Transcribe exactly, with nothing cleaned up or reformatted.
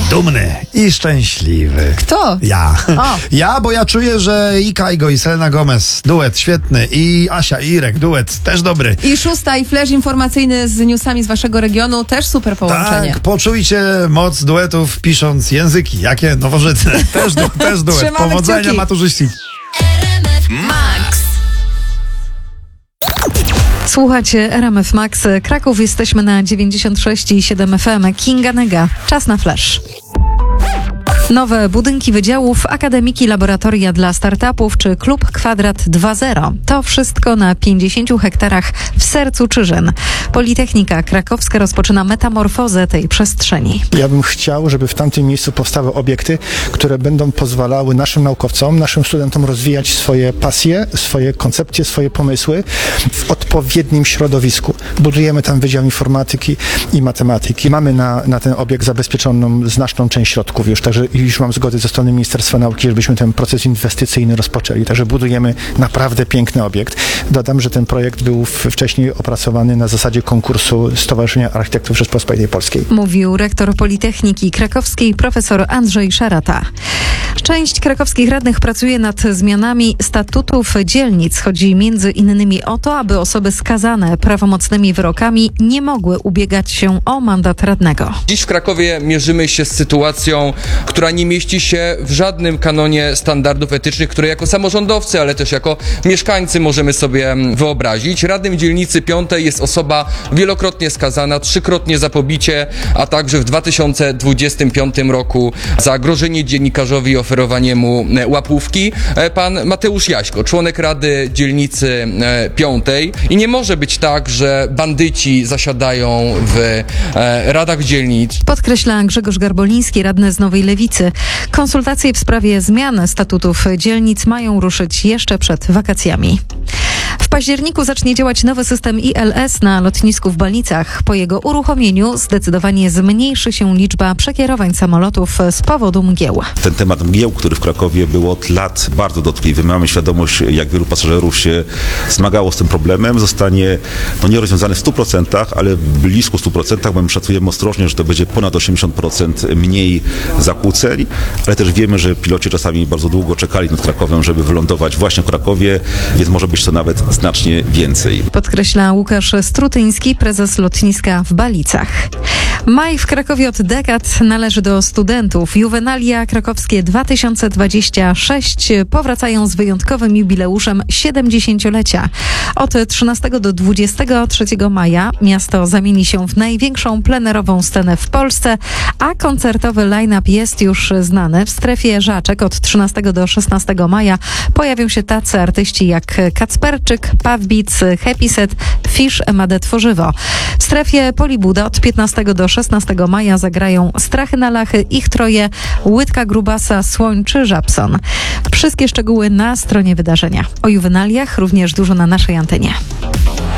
dumny i szczęśliwy. Kto? Ja. O. Ja, bo ja czuję, że i Kaigo, i Selena Gomez, duet świetny, i Asia, i Irek, duet też dobry. I szósta, i flash informacyjny z newsami z waszego regionu, też super połączenie. Tak, poczujcie moc duetów pisząc języki. Jakie nowożytne. Też, du- też duet. Trzymamy Powodzenia, kciuki. maturzyści. Max. Słuchacie R M F Max Kraków, jesteśmy na dziewięćdziesiąt sześć i siedem F M. Kinga Nega, czas na flash. Nowe budynki wydziałów, akademiki, laboratoria dla startupów czy klub Kwadrat dwa zero. To wszystko na pięćdziesięciu hektarach w sercu Czyżyn. Politechnika Krakowska rozpoczyna metamorfozę tej przestrzeni. Ja bym chciał, żeby w tamtym miejscu powstały obiekty, które będą pozwalały naszym naukowcom, naszym studentom rozwijać swoje pasje, swoje koncepcje, swoje pomysły w odpowiednim środowisku. Budujemy tam Wydział Informatyki i Matematyki. Mamy na, na ten obiekt zabezpieczoną znaczną część środków już, także już mam zgodę ze strony Ministerstwa Nauki, żebyśmy ten proces inwestycyjny rozpoczęli. Także budujemy naprawdę piękny obiekt. Dodam, że ten projekt był wcześniej opracowany na zasadzie konkursu Stowarzyszenia Architektów Rzeczpospolitej Polskiej. Mówił rektor Politechniki Krakowskiej profesor Andrzej Szarata. Część krakowskich radnych pracuje nad zmianami statutów dzielnic. Chodzi między innymi o to, aby osoby skazane prawomocnymi wyrokami nie mogły ubiegać się o mandat radnego. Dziś w Krakowie mierzymy się z sytuacją, która nie mieści się w żadnym kanonie standardów etycznych, które jako samorządowcy, ale też jako mieszkańcy możemy sobie wyobrazić. Radnym dzielnicy Piątej jest osoba wielokrotnie skazana, trzykrotnie za pobicie, a także w dwa tysiące dwudziestym piątym roku za grożenie dziennikarzowi i oferowanie mu łapówki. Pan Mateusz Jaśko, członek Rady Dzielnicy Piątej. I nie może być tak, że bandyci zasiadają w radach dzielnic. Podkreśla Grzegorz Garboliński, radny z Nowej Lewicy. Konsultacje w sprawie zmian statutów dzielnic mają ruszyć jeszcze przed wakacjami. W październiku zacznie działać nowy system I L S na lotnisku w Balicach. Po jego uruchomieniu zdecydowanie zmniejszy się liczba przekierowań samolotów z powodu mgieł. Ten temat mgieł, który w Krakowie był od lat bardzo dotkliwy. Mamy świadomość, jak wielu pasażerów się zmagało z tym problemem. Zostanie no, nie rozwiązany w stu procentach, ale blisko stu procentach, bo my szacujemy ostrożnie, że to będzie ponad osiemdziesiąt procent mniej zakłóceń, ale też wiemy, że piloci czasami bardzo długo czekali nad Krakowem, żeby wylądować właśnie w Krakowie, więc może być to nawet znacznie więcej. Podkreśla Łukasz Strutyński, prezes lotniska w Balicach. Maj w Krakowie od dekad należy do studentów. Juwenalia krakowskie dwa tysiące dwadzieścia sześć powracają z wyjątkowym jubileuszem siedemdziesięciolecia. Od trzynastego do dwudziestego trzeciego maja miasto zamieni się w największą plenerową scenę w Polsce, a koncertowy line-up jest już znany. W strefie Żaczek od trzynastego do szesnastego maja pojawią się tacy artyści jak Kacperczyk, Puff Beats, Happy Set, Fish, Emadę Tworzywo. W strefie Polibuda od piętnastego do szesnastego maja zagrają Strachy na Lachy, Ich Troje, Łydka Grubasa, Słoń czy Żabson. Wszystkie szczegóły na stronie wydarzenia. O juwenaliach również dużo na naszej antenie.